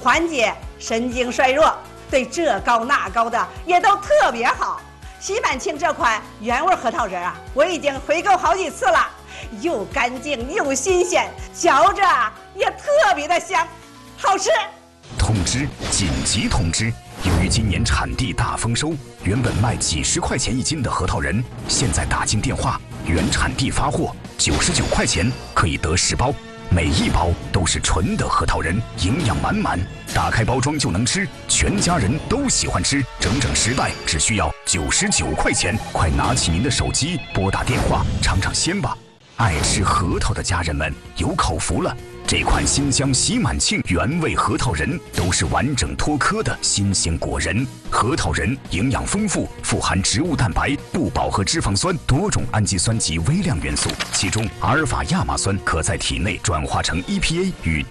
缓解神经衰弱，对这高那高的也都特别好。喜满庆这款原味核桃仁啊，我已经回购好几次了，又干净又新鲜，嚼着也特别的香，好吃。 通知！紧急通知！由于今年产地大丰收，原本卖几十块钱一斤的核桃仁，现在打进电话，原产地发货，99块钱可以得10包，每一包都是纯的核桃仁，营养满满，打开包装就能吃，全家人都喜欢吃，整整10袋只需要99块钱，快拿起您的手机拨打电话尝尝鲜吧！爱吃核桃的家人们有口福了。这款新疆喜满庆原味核桃仁都是完整脱壳的新鲜果仁，核桃仁营养丰富，富含植物蛋白、不饱和脂肪酸、多种氨基酸及微量元素，其中阿尔法亚麻酸可在体内转化成 EPA 与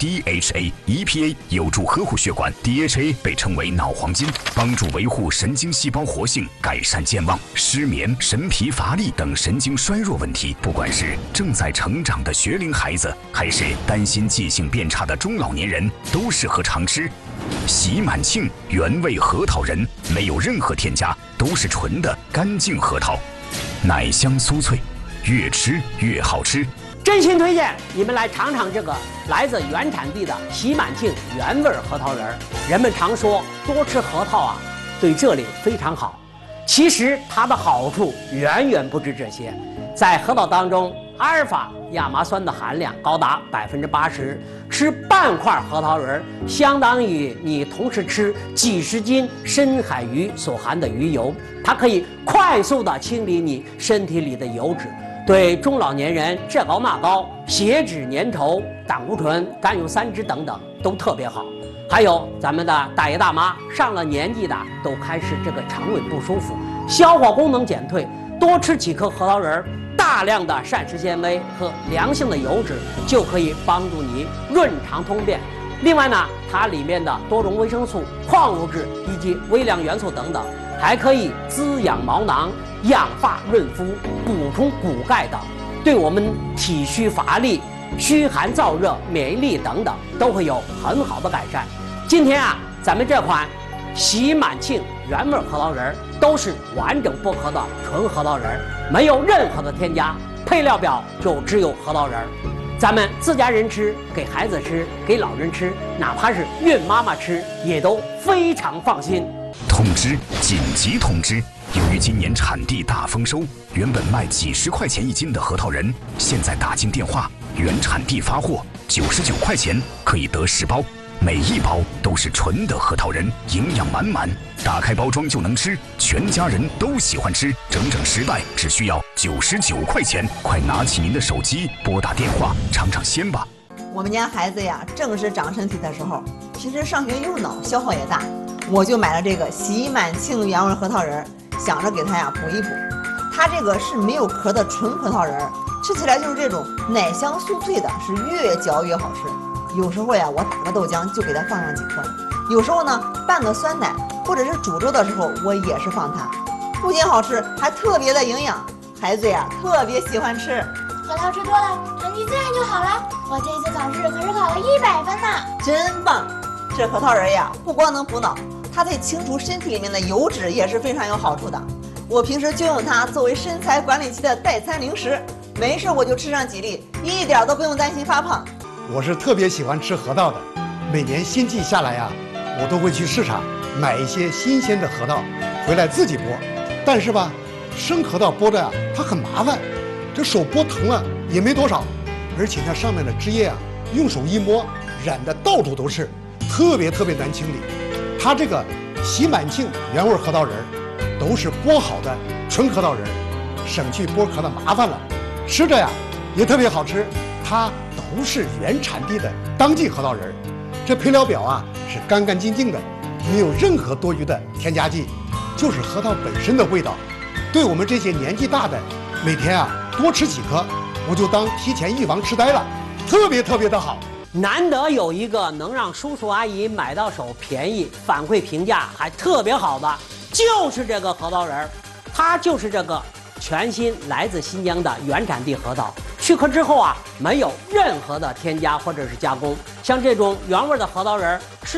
DHA。EPA 有助呵护血管 ，DHA 被称为脑黄金，帮助维护神经细胞活性，改善健忘、失眠、神疲乏力等神经衰弱问题。不管是正在成长的学龄孩子，还是担心记性变差的中老年人，都适合常吃。喜满庆原味核桃仁没有任何添加，都是纯的干净核桃，奶香酥脆，越吃越好吃。 真心推荐你们来尝尝这个来自原产地的喜满庆原味核桃仁。人们常说多吃核桃啊，对这里非常好。其实它的好处远远不止这些，在核桃当中，阿尔法亚麻酸的含量高达80%，吃半块核桃仁相当于你同时吃几十斤深海鱼所含的鱼油，它可以快速的清理你身体里的油脂，对中老年人这高那高、血脂粘稠、胆固醇、甘油三酯等等都特别好。还有咱们的大爷大妈上了年纪的都开始这个肠胃不舒服，消化功能减退，多吃几颗核桃仁，大量的膳食纤维和良性的油脂就可以帮助你润肠通便。另外呢，它里面的多种维生素、矿物质以及微量元素等等，还可以滋养毛囊、养发润肤、补充骨钙等，对我们体虚乏力、虚寒燥热、免疫力等等都会有很好的改善。今天啊，咱们这款喜满庆原味核桃仁都是完整剥壳的纯核桃仁，没有任何的添加，配料表就只有核桃仁。咱们自家人吃，给孩子吃，给老人吃，哪怕是孕妈妈吃，也都非常放心。 通知！紧急通知！由于今年产地大丰收，原本卖几十块钱一斤的核桃仁，现在打进电话，原产地发货，99块钱可以得10包，每一包都是纯的核桃仁，营养满满，打开包装就能吃，全家人都喜欢吃，整整10袋只需要99块钱，快拿起您的手机拨打电话尝尝鲜吧！ 我们家孩子呀，正是长身体的时候，平时上学用脑，消耗也大，我就买了这个喜满庆原味核桃仁，想着给他呀补一补。它这个是没有壳的纯核桃仁，吃起来就是这种奶香酥脆的，是越嚼越好吃。有时候呀，我打个豆浆就给它放上几颗，有时候呢拌个酸奶，或者是煮粥的时候，我也是放它。不仅好吃，还特别的营养，孩子呀特别喜欢吃。 核桃吃多了，成绩自然就好了。我这次考试可是考了100分呢， 真棒！这核桃仁呀，不光能补脑，它对清除身体里面的油脂也是非常有好处的。我平时就用它作为身材管理期的代餐零食，没事我就吃上几粒，一点都不用担心发胖。 我是特别喜欢吃核桃的，每年新季下来呀，我都会去市场买一些新鲜的核桃回来自己剥。但是吧，生核桃剥的呀，它很麻烦，这手剥疼了也没多少，而且那上面的汁液啊，用手一摸染的到处都是，特别难清理。它这个喜满庆原味核桃仁都是剥好的纯核桃仁，省去剥壳的麻烦了，吃着呀也特别好吃。它都是原产地的当季核桃仁，这配料表啊是干干净净的，没有任何多余的添加剂，就是核桃本身的味道。对我们这些年纪大的，每天啊多吃几颗，我就当提前预防痴呆了，特别的好。 难得有一个能让叔叔阿姨买到手便宜、反馈评价还特别好的，就是这个核桃仁，它就是这个全新来自新疆的原产地核桃，去壳之后啊，没有任何的添加或者是加工。像这种原味的核桃仁，吃